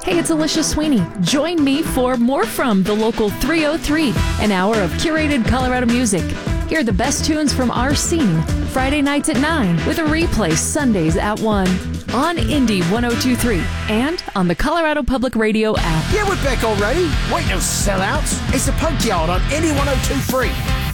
Hey, it's Alicia Sweeney. Join me for more from the local 303, an hour of curated Colorado music. Hear the best tunes from our scene Friday nights at 9 with a replay Sundays at 1 on Indie 102.3 and on the Colorado Public Radio app. Yeah, we're back already. Wait, no sellouts. It's the Punk Yard on Indie 102.3.